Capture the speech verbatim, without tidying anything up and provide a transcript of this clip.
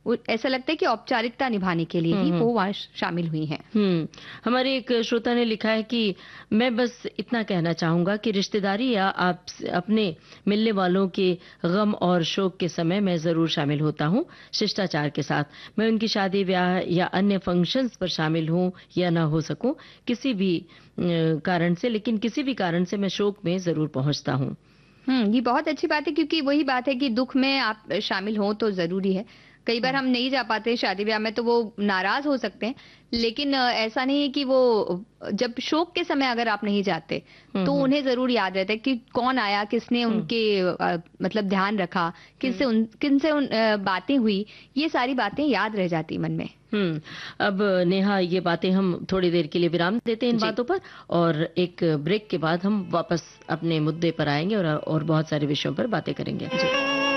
ऐसा लगता है कि औपचारिकता निभाने के लिए ही वो वहाँ शामिल हुई हैं। हम्म हमारे एक श्रोता ने लिखा है कि मैं बस इतना कहना चाहूंगा कि रिश्तेदारी या आप अपने मिलने वालों के गम और शोक के समय मैं जरूर शामिल होता हूँ, शिष्टाचार के साथ। मैं उनकी शादी, ब्याह या अन्य फंक्शंस पर शामिल हूँ या ना हो सकूं किसी भी कारण से, लेकिन किसी भी कारण से मैं शोक में जरूर पहुंचता हूँ। हम्म ये बहुत अच्छी बात है, क्योंकि वही बात है कि दुख में आप शामिल हो तो जरूरी है। कई बार हम नहीं जा पाते शादी ब्याह में, तो वो नाराज हो सकते हैं, लेकिन ऐसा नहीं है कि वो, जब शोक के समय अगर आप नहीं जाते तो उन्हें जरूर याद रहता है कि कौन आया, किसने उनके आ, मतलब ध्यान रखा, किससे उन किनसे उन बातें हुई, ये सारी बातें याद रह जाती मन में। हम्म अब नेहा, ये बातें हम थोड़ी देर के लिए विराम देते हैं इन बातों पर, और एक ब्रेक के बाद हम वापस अपने मुद्दे पर आएंगे और और बहुत सारे विषयों पर बातें करेंगे। जी।